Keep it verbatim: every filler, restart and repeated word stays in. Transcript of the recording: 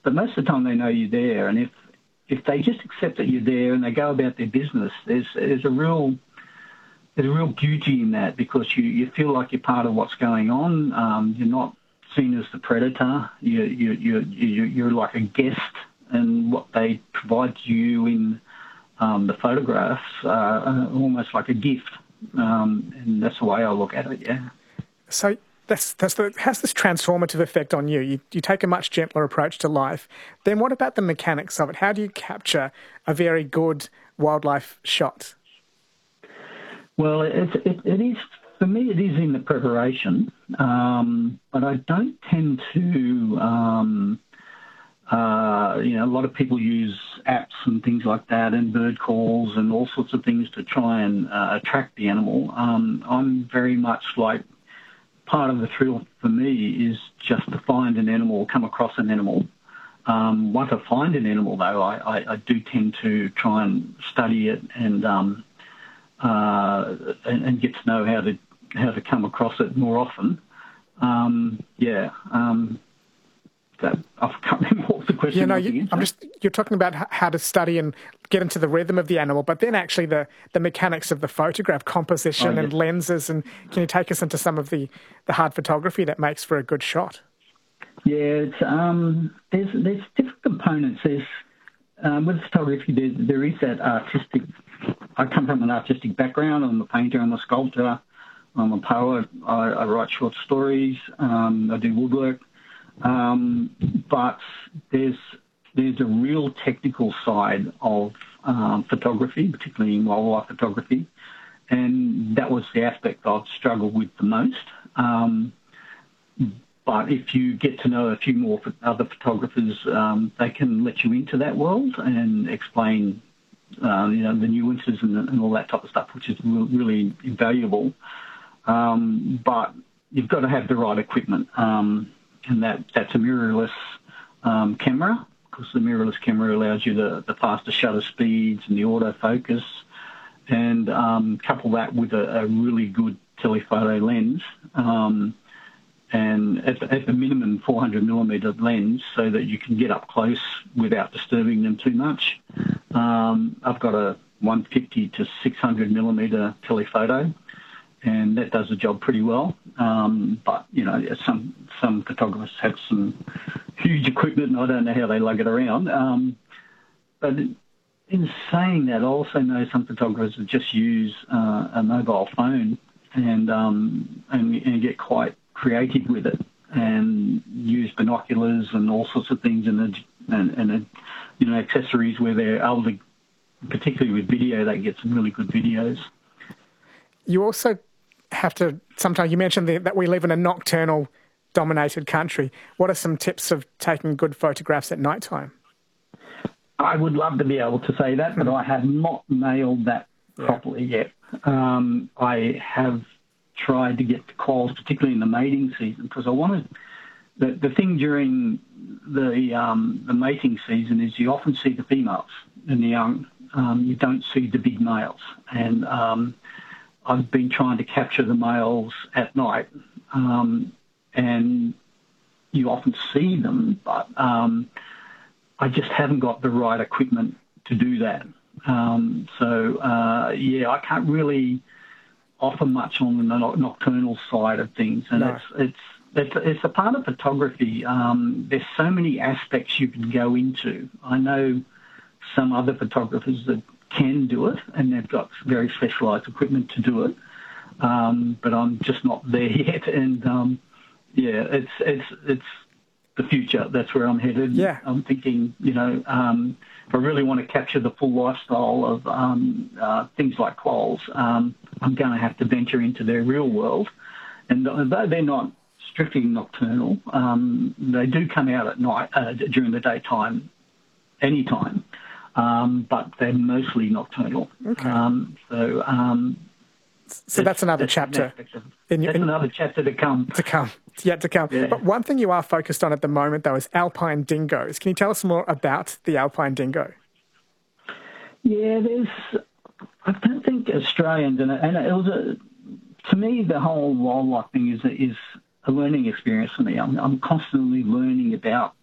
but most of the time they know you're there. And if, if they just accept that you're there and they go about their business, there's, there's a real... There's a real beauty in that because you, you feel like you're part of what's going on. Um, you're not seen as the predator. You, you, you, you, you're like a guest, and what they provide to you in um, the photographs are almost like a gift. Um, and that's the way I look at it, yeah. So that's, that's the, has this transformative effect on you? you? You take a much gentler approach to life. Then what about the mechanics of it? How do you capture a very good wildlife shot? Well, it, it, it is, for me, it is in the preparation, um, but I don't tend to, um, uh, you know, a lot of people use apps and things like that and bird calls and all sorts of things to try and uh, attract the animal. Um, I'm very much like, part of the thrill for me is just to find an animal, come across an animal. Um, once I find an animal, though, I, I, I do tend to try and study it and... Um, Uh, and, and get to know how to how to come across it more often. Um, yeah, um, that, I can't remember what the question. You know, was you, I'm just you're talking about how to study and get into the rhythm of the animal, but then actually the, the mechanics of the photograph, composition oh, yes. and lenses, and can you take us into some of the, the hard photography that makes for a good shot? Yeah, it's, um, there's there's different components. There's um, with photography, there, there is that artistic. I come from an artistic background. I'm a painter, I'm a sculptor, I'm a poet, I, I write short stories, um, I do woodwork. Um, but there's there's a real technical side of um, photography, particularly in wildlife photography, and that was the aspect I've struggled with the most. Um, but if you get to know a few more other photographers, um, they can let you into that world and explain Uh, you know, the nuances and, and all that type of stuff, which is re- really invaluable. Um, but you've got to have the right equipment, um, and that, that's a mirrorless um, camera, because the mirrorless camera allows you the, the faster shutter speeds and the autofocus, and um, couple that with a, a really good telephoto lens, um, and at the, at the minimum four hundred millimeter lens, so that you can get up close without disturbing them too much. Um, I've got a one fifty to six hundred millimeter telephoto, and that does the job pretty well. Um, but, you know, some some photographers have some huge equipment, and I don't know how they lug it around. Um, but in saying that, I also know some photographers that just use uh, a mobile phone and, um, and and get quite creative with it and use binoculars and all sorts of things and, and, and you know, accessories where they're able to, particularly with video, they get some really good videos. You also have to, sometimes you mentioned the, that we live in a nocturnal dominated country. What are some tips of taking good photographs at night time? I would love to be able to say that, but I have not nailed that yeah. properly yet. Um, I have tried to get the calls, particularly in the mating season, because I wanted the the thing during the um, the mating season is you often see the females and the young. Um, you don't see the big males, and um, I've been trying to capture the males at night, um, and you often see them, but um, I just haven't got the right equipment to do that. Um, so uh, yeah, I can't really offer much on the nocturnal side of things, and no. it's it's it's it's a part of photography. Um, there's so many aspects you can go into. I know some other photographers that can do it, and they've got very specialised equipment to do it, um, but I'm just not there yet. And um, yeah, it's it's it's the future. That's where I'm headed. Yeah. I'm thinking, you know, um, if I really want to capture the full lifestyle of um, uh, things like quolls, um, I'm going to have to venture into their real world. And though they're not strictly nocturnal, um, they do come out at night, uh, during the daytime, anytime, um, but they're mostly nocturnal. Okay. Um, so... Um, So that's another that's chapter. In, that's in, another chapter to come. To come. It's yet to come. Yeah. But one thing you are focused on at the moment, though, is alpine dingoes. Can you tell us more about the alpine dingo? Yeah, there's... I don't think Australians... And, and it was a... To me, the whole wildlife thing is a, is a learning experience for me. I'm, I'm constantly learning about